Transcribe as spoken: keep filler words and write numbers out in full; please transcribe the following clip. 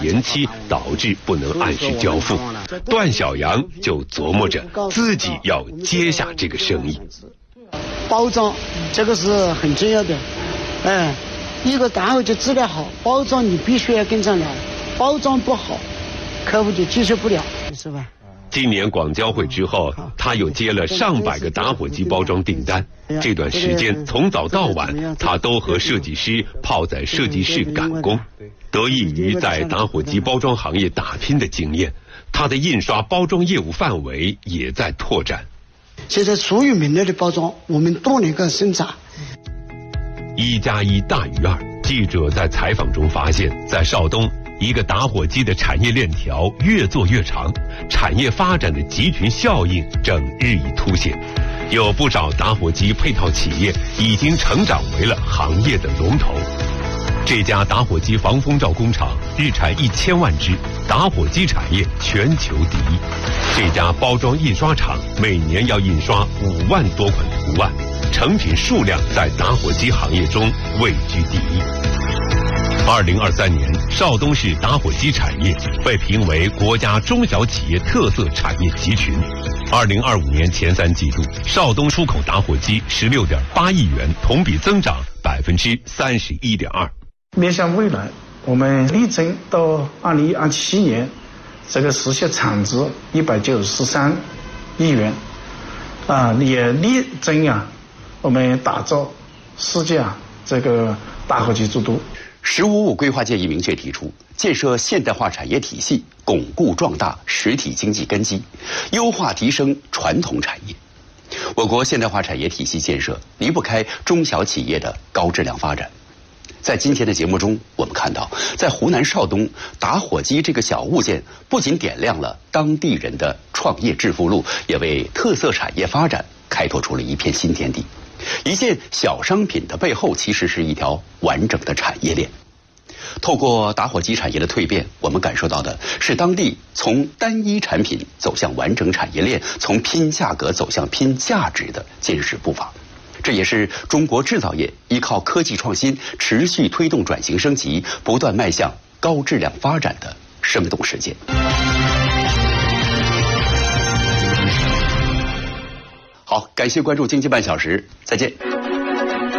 延期，导致不能按时交付。段小阳就琢磨着自己要接下这个生意。 包装这个是很重要的，哎，一个打火机质量好，包装你必须要跟上来，包装不好，客户就接受不了，是吧？ 今年广交会之后，他又接了上百个打火机包装订单。这段时间从早到晚，他都和设计师泡在设计室赶工。得益于在打火机包装行业打拼的经验，他的印刷包装业务范围也在拓展。 现在所有门类的包装，我们都能够生产。 一加一大于二。记者在采访中发现，在邵东，一个打火机的产业链条越做越长，产业发展的集群效应正日益凸显。有不少打火机配套企业已经成长为了行业的龙头。这家打火机防风罩工厂日产一千万只，打火机产业全球第一。这家包装印刷厂每年要印刷五万多款图案，成品数量在打火机行业中位居第一。二零二三年，邵东市打火机产业被评为国家中小企业特色产业集群。二零二五年前三季度，邵东出口打火机十六点八亿元，同比增长百分之三十一点二。 面向未来，我们力争到二零二七年，这个实现产值一百九十三亿元，啊，也力争啊，我们打造世界啊这个打火机之都。 十五五规划建议明确提出，建设现代化产业体系，巩固壮大实体经济根基，优化提升传统产业。我国现代化产业体系建设离不开中小企业的高质量发展。在今天的节目中，我们看到，在湖南邵东，打火机这个小物件不仅点亮了当地人的创业致富路，也为特色产业发展开拓出了一片新天地。一件小商品的背后，其实是一条完整的产业链。透过打火机产业的蜕变，我们感受到的是当地从单一产品走向完整产业链，从拼价格走向拼价值的坚实步伐。这也是中国制造业依靠科技创新，持续推动转型升级，不断迈向高质量发展的生动实践。好，感谢关注经济半小时，再见。